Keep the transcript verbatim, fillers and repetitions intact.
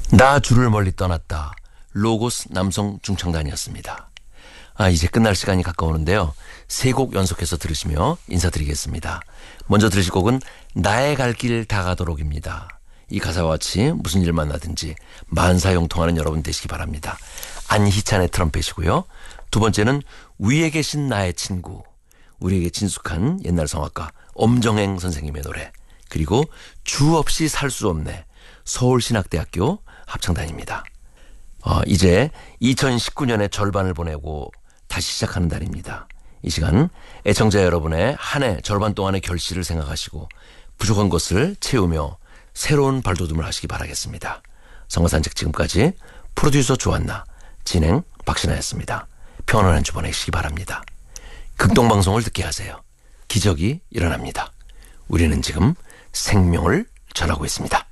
나 주를 멀리 떠났다. 로고스 남성 중창단이었습니다. 아, 이제 끝날 시간이 가까우는데요. 세 곡 연속해서 들으시며 인사드리겠습니다. 먼저 들으실 곡은 나의 갈 길 다가도록입니다. 이 가사와 같이 무슨 일 만나든지 만사형통하는 여러분 되시기 바랍니다. 안희찬의 트럼펫이고요. 두 번째는 위에 계신 나의 친구, 우리에게 친숙한 옛날 성악가 엄정행 선생님의 노래, 그리고 주 없이 살 수 없네, 서울신학대학교 합창단입니다. 어, 이제 이천십구 년의 절반을 보내고 다시 시작하는 달입니다. 이 시간 애청자 여러분의 한 해 절반 동안의 결실을 생각하시고 부족한 것을 채우며 새로운 발돋움을 하시기 바라겠습니다. 성가산책 지금까지 프로듀서 조한나, 진행 박신하였습니다. 편안한 주 보내시기 바랍니다. 극동방송을 듣게 하세요. 기적이 일어납니다. 우리는 지금 생명을 전하고 있습니다.